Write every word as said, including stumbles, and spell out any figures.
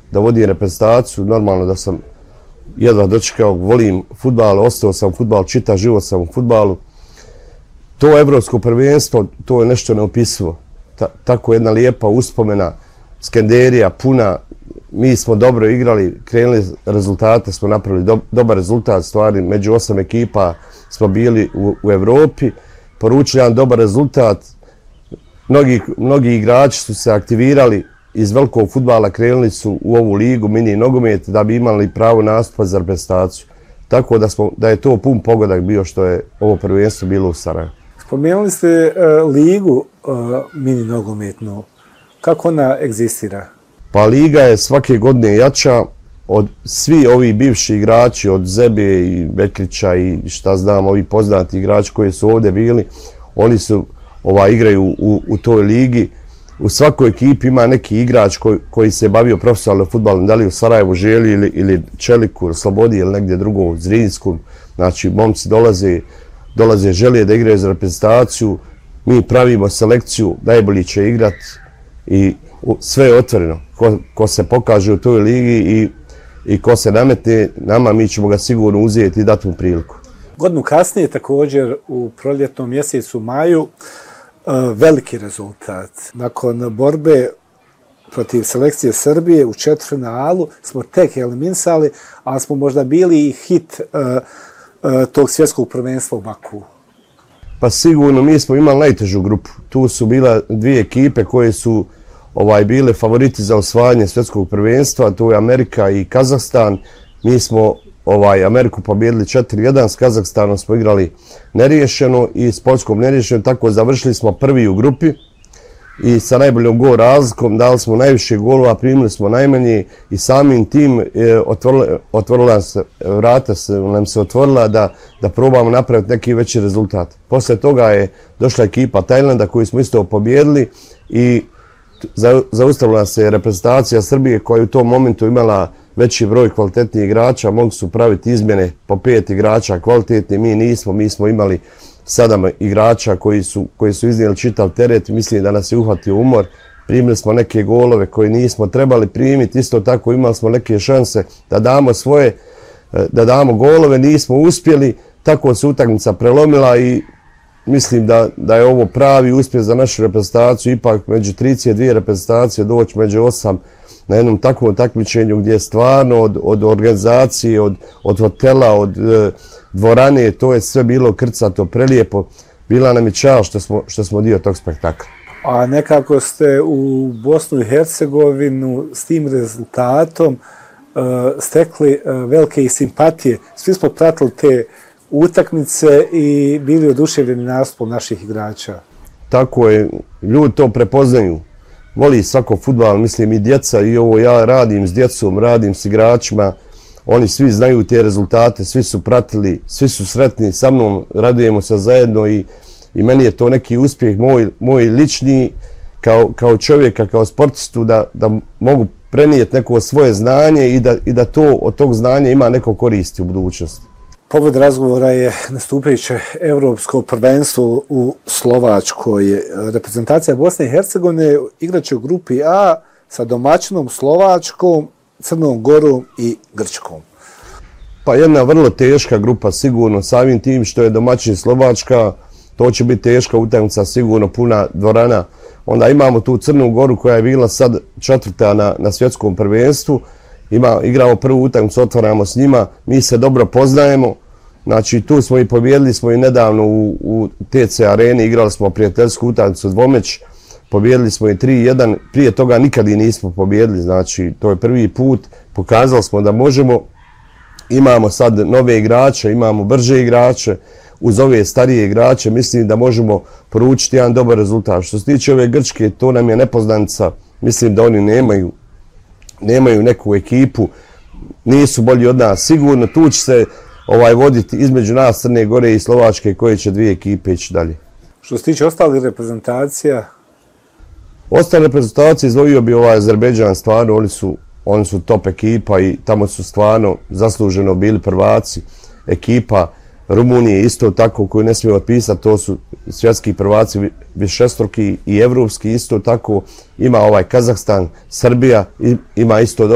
da vodim reprezentaciju, normalno da sam jedva dočekao, volim fudbal, ostao sam fudbal, čitav život sam u fudbalu. To evropsko prvenstvo, to je nešto neopisivo. Ta, tako jedna lijepa uspomena, Skenderija puna, mi smo dobro igrali, krenuli rezultate, smo napravili do, dobar rezultat, stvari među osam ekipa smo bili u, u Evropi, poručili jedan dobar rezultat, mnogi, mnogi igrači su se aktivirali iz velikog fudbala, krenuli su u ovu ligu, mini nogomet, da bi imali pravo nastupa za reprezentaciju. Tako da, smo, da je to pun pogodak bio što je ovo prvenstvo bilo u Sarajevu. Spomenuli ste uh, ligu uh, mini nogometnu. Kako ona egzistira? Pa liga je svake godine jača. Od svi ovi bivši igrači, od Zebe i Bekrića i šta znam, ovi poznati igrači koji su ovdje bili, oni su ovaj, igraju u, u toj ligi. U svakoj ekipi ima neki igrač koji, koji se bavio profesionalno fudbalom, da li u Sarajevu, Želi ili, ili Čeliku, Slobodi ili negdje drugo, u Zrinskom. Znači, momci dolaze, dolaze želje da igraju za reprezentaciju, mi pravimo selekciju, najbolji će igrat i sve je otvoreno. Ko, ko se pokaže u toj ligi i, i ko se nametne nama, mi ćemo ga sigurno uzeti i dati mu priliku. Godinu kasnije, također u proljetnom mjesecu maju, veliki rezultat. Nakon borbe protiv selekcije Srbije u četvrtfinalu smo tek eliminisali, ali smo možda bili i hit uh, uh, tog svjetskog prvenstva u Baku. Pa sigurno mi smo imali najtežu grupu. Tu su bila dvije ekipe koje su ovaj, bile favoriti za osvajanje svjetskog prvenstva, to je Amerika i Kazahstan. Mi smo ovaj, Ameriku pobijedili četiri jedan, s Kazahstanom smo igrali neriješeno i s Poljskom neriješeno, tako završili smo prvi u grupi i sa najboljom gol razlikom dali smo najviše golova, primili smo najmanje i samim tim e, otvorila, otvorila se, vrata se, nam se otvorila da, da probamo napraviti neki veći rezultat. Posle toga je došla ekipa Tajlanda koju smo isto pobijedili i zaustavila se reprezentacija Srbije koja je u tom momentu imala veći broj kvalitetnih igrača, mogli su praviti izmjene po pet igrača kvalitetni, mi nismo, mi smo imali sedam igrača koji su, koji su iznijeli čitav teret, mislim da nas je uhvatio umor, primili smo neke golove koje nismo trebali primiti, isto tako imali smo neke šanse da damo svoje, da damo golove, nismo uspjeli, tako se utakmica prelomila i mislim da, da je ovo pravi uspjeh za našu reprezentaciju, ipak među trideset dvije reprezentacije doći među osam na jednom takvom takmičenju gdje je stvarno od, od organizacije, od, od hotela, od e, dvorane, to je sve bilo krcato, prelijepo. Bila nam je čao što smo, što smo dio tog spektakla. A nekako ste u Bosnu i Hercegovinu s tim rezultatom uh, stekli uh, velike i simpatije. Svi smo pratili te utakmice i bili oduševljeni nastupom naših igrača. Tako je, ljudi to prepoznaju. Voli svako fudbal, mislim i djeca i ovo ja radim s djecom, radim s igračima. Oni svi znaju te rezultate, svi su pratili, svi su sretni sa mnom, radujemo se zajedno i, i meni je to neki uspjeh moj, moj lični kao, kao čovjeka, kao sportistu da, da mogu prenijeti neko svoje znanje i da, i da to od tog znanja ima neko koristi u budućnosti. Povod razgovora je nastupajuće evropsko prvenstvo u Slovačkoj. Reprezentacija Bosne i Hercegovine igraće u grupi A sa domaćinom Slovačkom, Crnom Gorom i Grčkom. Pa jedna vrlo teška grupa sigurno, samim tim što je domaćin Slovačka, to će biti teška utakmica, sigurno puna dvorana. Onda imamo tu Crnu Goru koja je bila sad četvrta na, na svjetskom prvenstvu. Ima, igramo prvu utakmicu, otvaramo s njima, mi se dobro poznajemo. Znači tu smo i pobjedili smo i nedavno u, u T C areni, igrali smo prijateljsku utakmicu dvomeć, pobjedili smo i tri jedan, prije toga nikad i nismo pobjedili, znači to je prvi put, pokazali smo da možemo. Imamo sad nove igrače, imamo brže igrače, uz ove starije igrače mislim da možemo poručiti jedan dobar rezultat. Što se tiče ove Grčke, to nam je nepoznanica, mislim da oni nemaju nemaju neku ekipu, nisu bolji od nas. Sigurno tu će se ovaj, voditi između nas, Crne Gore i Slovačke, koje će dvije ekipe ići dalje. Što se tiče ostalih reprezentacija? Ostale reprezentacije izvojio bi ovaj Azerbejdžan, stvarno, oni su, oni su top ekipa i tamo su stvarno zasluženo bili prvaci. Ekipa Rumunije isto tako koju ne smije otpisati, to su svjetski prvaci višestruki i evropski isto tako. Ima ovaj Kazahstan, Srbija, ima isto